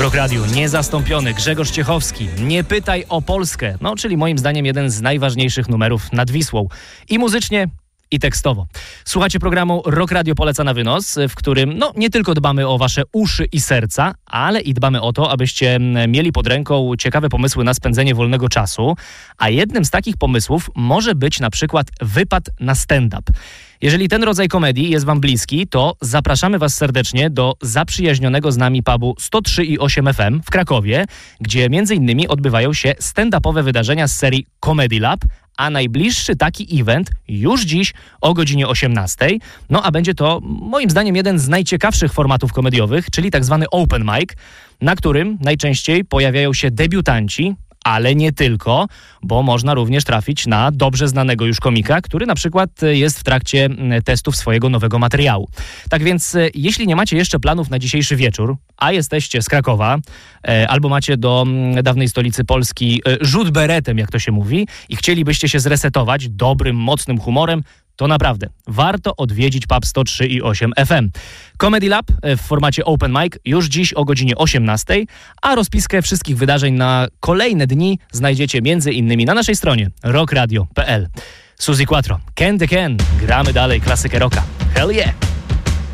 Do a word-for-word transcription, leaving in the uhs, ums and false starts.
Rock Radio niezastąpiony Grzegorz Ciechowski. Nie pytaj o Polskę. No, czyli moim zdaniem jeden z najważniejszych numerów nad Wisłą. I muzycznie, i tekstowo. Słuchacie programu Rock Radio Poleca na wynos, w którym no nie tylko dbamy o wasze uszy i serca, ale i dbamy o to, abyście mieli pod ręką ciekawe pomysły na spędzenie wolnego czasu, a jednym z takich pomysłów może być na przykład wypad na stand-up. Jeżeli ten rodzaj komedii jest wam bliski, to zapraszamy was serdecznie do zaprzyjaźnionego z nami pubu sto trzy i osiem F M w Krakowie, gdzie między innymi odbywają się stand-upowe wydarzenia z serii Comedy Lab, a najbliższy taki event już dziś o godzinie osiemnastej. No a będzie to moim zdaniem jeden z najciekawszych formatów komediowych, czyli tak zwany open mic, na którym najczęściej pojawiają się debiutanci, ale nie tylko, bo można również trafić na dobrze znanego już komika, który na przykład jest w trakcie testów swojego nowego materiału. Tak więc jeśli nie macie jeszcze planów na dzisiejszy wieczór, a jesteście z Krakowa, e, albo macie do m, dawnej stolicy Polski e, rzut beretem, jak to się mówi, i chcielibyście się zresetować dobrym, mocnym humorem, to naprawdę warto odwiedzić pub sto trzy i osiem F M. Comedy Lab w formacie open mic już dziś o godzinie osiemnastej, a rozpiskę wszystkich wydarzeń na kolejne dni znajdziecie między innymi na naszej stronie rock radio kropka p l. Suzy Quattro, Can the Can, gramy dalej klasykę rocka. Hell yeah!